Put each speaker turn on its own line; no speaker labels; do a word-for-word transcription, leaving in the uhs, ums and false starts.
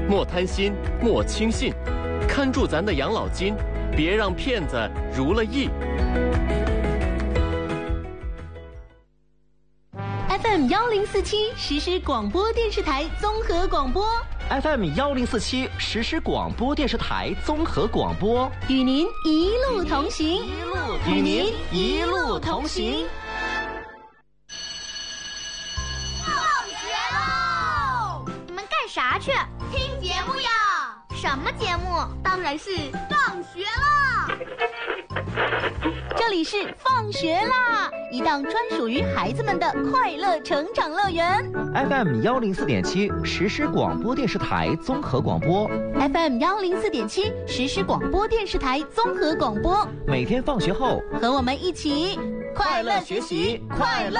莫贪心，莫轻信，看住咱的养老金，别让骗子如了意。
F M 幺零四七实时广播电视台综合广播
，F M 幺零四七实时广播电视台综合广播，
与您一路同行，
与您一路同行。
放学喽！你们干啥去？听节目呀！什么节目？当然是放学啦！
这里是放学啦，一档专属于孩子们的快乐成长乐园。
F M 幺零四点七实时广播电视台综合广播
，F M 幺零四点七实时广播电视台综合广播。
每天放学后，
和我们一起
快乐学习，快乐。